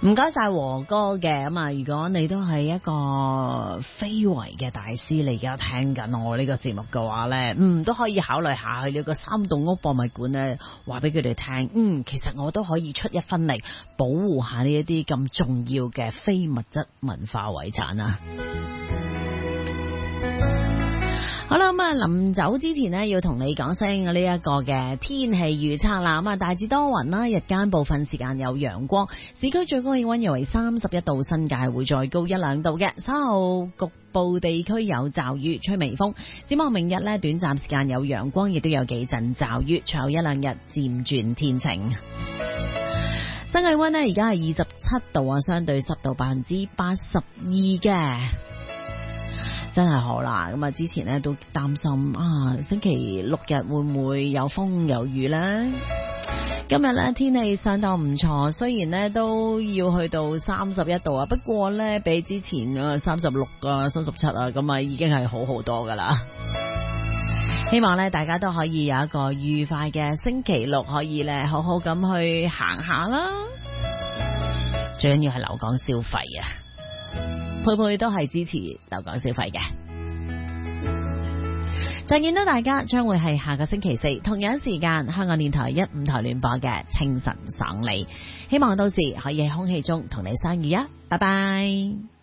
唔該晒和哥嘅。咁啊，如果你都係一個非遺嘅大師，你而家聽緊我呢個節目嘅話呢，都可以考慮下去呢個三棟屋博物館呢，話俾佢哋聽，其實我都可以出一分力保護下呢一啲咁重要嘅非物質文化遺產啊！好啦，咁啊，臨走之前呢，要同你講聲呢一個嘅天氣預測啦。咁啊，大致多雲啦，日間部分時間有陽光，市區最高氣溫約為31度，新界會再高1-2度嘅。稍後局部地區有驟雨，吹微風。展望明日呢，短暫時間有陽光，亦都有幾陣驟雨，隨後1-2日漸轉天晴。新氣溫呢，而家係27度啊，相對濕度82%嘅。真係好啦，咁啊之前呢都擔心星期六日會唔會有風有雨呢？今日呢天氣相當唔錯，雖然呢都要去到31度啊，不過呢比之前36啊、37啊咁啊已經係好好多噶啦。希望呢大家都可以有一個愉快嘅星期六，可以呢好好咁去行下啦。最緊要係留港消費啊！佩佩都係支持留港消費嘅。再見到大家將會係下個星期四同樣時間，香港電台1-5台聯播嘅清晨爽利，希望到時可以喺空氣中同你相遇啊！拜拜。